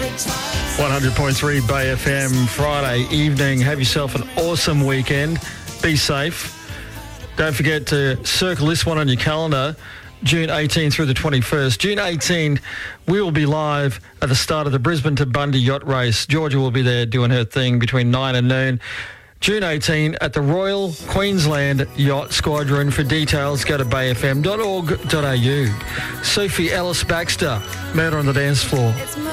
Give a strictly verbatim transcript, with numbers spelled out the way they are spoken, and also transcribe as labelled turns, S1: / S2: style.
S1: one hundred point three Bay F M, Friday evening. Have yourself an awesome weekend. Be safe. Don't forget to circle this one on your calendar, June eighteenth through the twenty-first. June eighteenth, we will be live at the start of the Brisbane to Bundy yacht race. Georgia will be there doing her thing between nine and noon. June eighteenth at the Royal Queensland Yacht Squadron. For details, go to bay f m dot org dot a u. Sophie Ellis Baxter, Murder on the Dance Floor.